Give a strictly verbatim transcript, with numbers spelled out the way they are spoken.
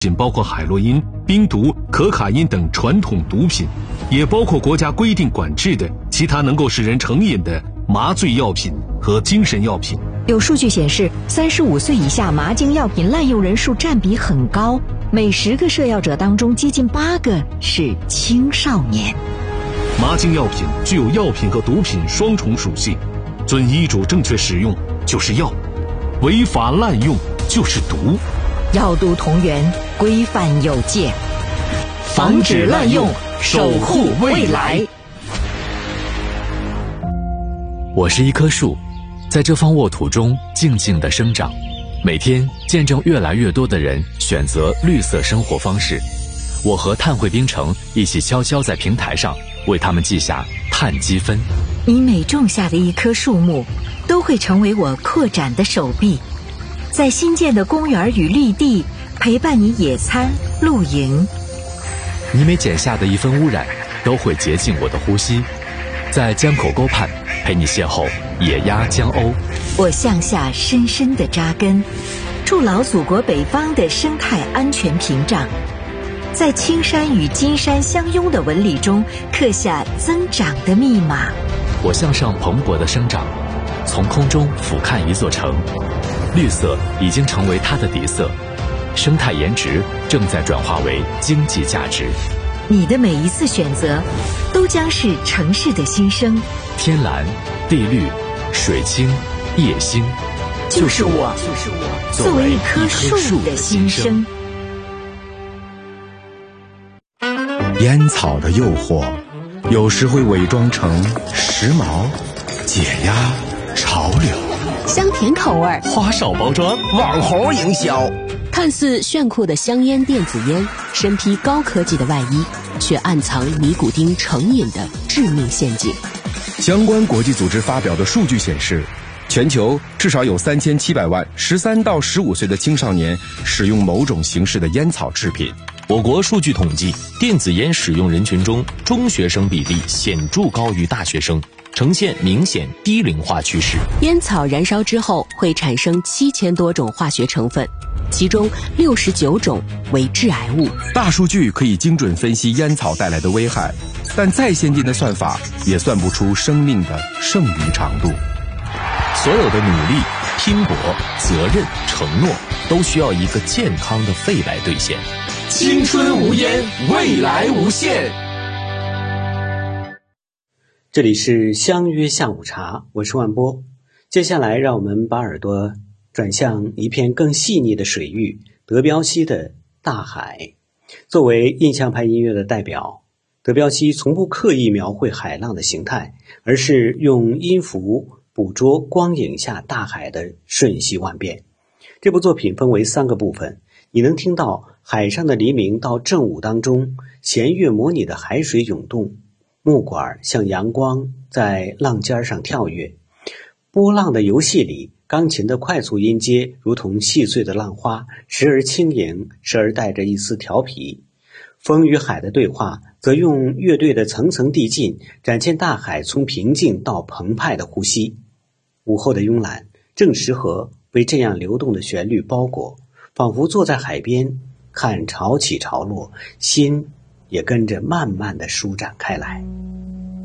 仅包括海洛因、冰毒、可卡因等传统毒品，也包括国家规定管制的其他能够使人成瘾的麻醉药品和精神药品。 有数据显示，三十五岁以下麻精药品滥用人数占比很高，每十个涉药者当中接近八个是青少年。 麻精药品具有药品和毒品双重属性，遵医嘱正确使用就是药，违法滥用就是毒。 药毒同源，规范有界，防止滥用，守护未来。 我是一棵树，在这方沃土中静静地生长，每天见证越来越多的人选择绿色生活方式。我和碳汇冰城一起悄悄在平台上为他们记下碳积分。 你每种下的一棵树木，都会成为我扩展的手臂，在新建的公园与绿地陪伴你野餐露营。 你每减下的一分污染，都会洁净我的呼吸，在江口沟畔陪你邂逅野鸭江鸥。 我向下深深地扎根，筑牢祖国北方的生态安全屏障，在青山与金山相拥的纹理中刻下增长的密码。 我向上蓬勃的生长，从空中俯瞰一座城，绿色已经成为它的底色，生态颜值正在转化为经济价值。 你的每一次选择，都将是城市的新生。 天蓝、地绿、水清、夜星， 就是我，就是我，作为一棵树的新生。 烟草的诱惑，有时会伪装成时髦、解压、潮流， 香甜口味， 花哨包装，网红营销。 看似炫酷的香烟电子烟，身披高科技的外衣，却暗藏尼古丁成瘾的致命陷阱。 相关国际组织发表的数据显示，全球至少有三千七百万十三到十五岁的青少年使用某种形式的烟草制品。 我国数据统计，电子烟使用人群中，中学生比例显著高于大学生，呈现明显低龄化趋势。 烟草燃烧之后会产生七千多种化学成分，其中六十九种为致癌物。 大数据可以精准分析烟草带来的危害，但再先进的算法也算不出生命的剩余长度。 所有的努力、拼搏、责任、承诺，都需要一个健康的肺来兑现。 青春无烟，未来无限。 这里是相约下午茶，我是万波。接下来让我们把耳朵转向一片更细腻的水域——德彪西的大海。作为印象派音乐的代表，德彪西从不刻意描绘海浪的形态，而是用音符捕捉光影下大海的瞬息万变。这部作品分为三个部分，你能听到海上的黎明到正午当中，弦乐模拟的海水涌动，木管像阳光在浪尖上跳跃。波浪的游戏里，钢琴的快速音阶如同细碎的浪花，时而轻盈，时而带着一丝调皮。风与海的对话则用乐队的层层递进，展现大海从平静到澎湃的呼吸。午后的慵懒正适合被这样流动的旋律包裹，仿佛坐在海边看潮起潮落，心也跟着慢慢地舒展开来。